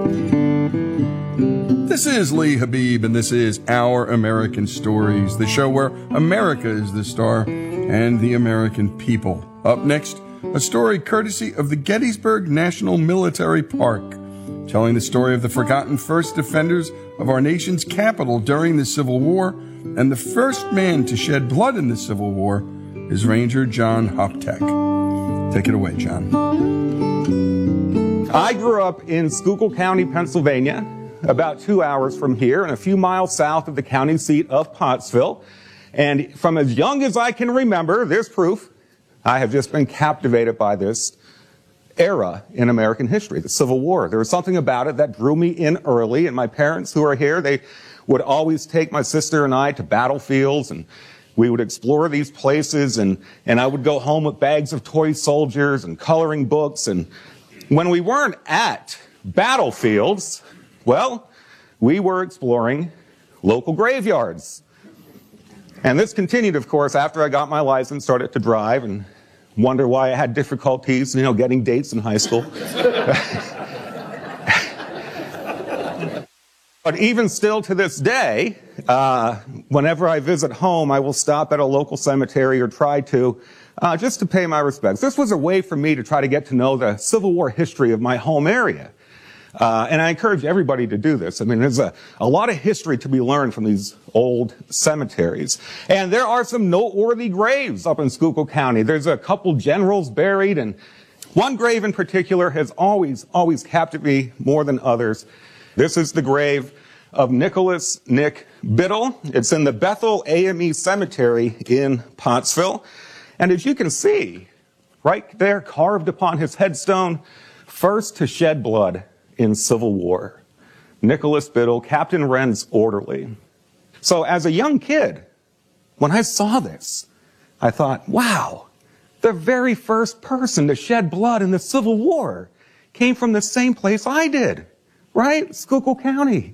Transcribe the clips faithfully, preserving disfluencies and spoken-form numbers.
This is Lee Habib, and this is Our American Stories, the show where America is the star and the American people. Up next, a story courtesy of the Gettysburg National Military Park, telling the story of the forgotten first defenders of our nation's capital during the Civil War, and the first man to shed blood in the Civil War is Ranger John Hoptek. Take it away, John. I grew up in Schuylkill County, Pennsylvania, about two hours from here and a few miles south of the county seat of Pottsville. And from as young as I can remember, there's proof, I have just been captivated by this era in American history, the Civil War. There was something about it that drew me in early, and my parents who are here, they would always take my sister and I to battlefields, and we would explore these places, and, and I would go home with bags of toy soldiers and coloring books. And when we weren't at battlefields, well, we were exploring local graveyards. And this continued, of course, after I got my license, started to drive, and wonder why I had difficulties, you know, getting dates in high school. But even still to this day, uh, whenever I visit home, I will stop at a local cemetery or try to, uh, just to pay my respects. This was a way for me to try to get to know the Civil War history of my home area. Uh, and I encourage everybody to do this. I mean, there's a, a lot of history to be learned from these old cemeteries. And there are some noteworthy graves up in Schuylkill County. There's a couple generals buried, and one grave in particular has always, always captured me more than others. This is the grave of Nicholas Nick Biddle. It's in the Bethel A M E Cemetery in Pottsville. And as you can see, right there carved upon his headstone, first to shed blood in Civil War, Nicholas Biddle, Captain Wren's orderly. So as a young kid, when I saw this, I thought, wow, the very first person to shed blood in the Civil War came from the same place I did, right? Schuylkill County.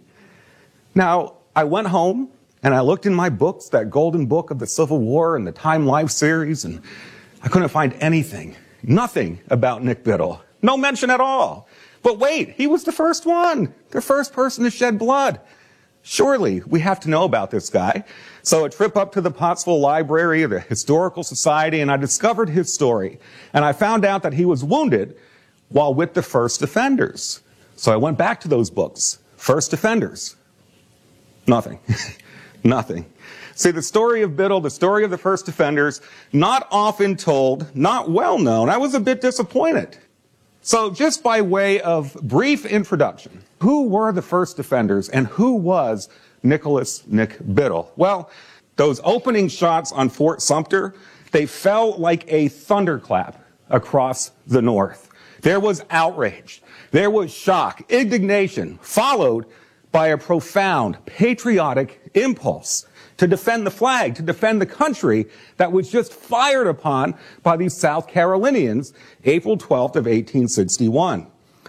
Now, I went home and I looked in my books, that golden book of the Civil War and the Time Life series, and I couldn't find anything, nothing about Nick Biddle. No mention at all. But wait, he was the first one, the first person to shed blood. Surely we have to know about this guy. So a trip up to the Pottsville Library of the Historical Society, and I discovered his story. And I found out that he was wounded while with the First Defenders. So I went back to those books. First Defenders. Nothing. Nothing. See, the story of Biddle, the story of the First Defenders, not often told, not well known. I was a bit disappointed. So just by way of brief introduction, who were the First Defenders and who was Nicholas Nick Biddle? Well, those opening shots on Fort Sumter, they fell like a thunderclap across the North. There was outrage. There was shock, indignation, followed by a profound patriotic impulse to defend the flag, to defend the country that was just fired upon by these South Carolinians April twelfth of eighteen sixty-one.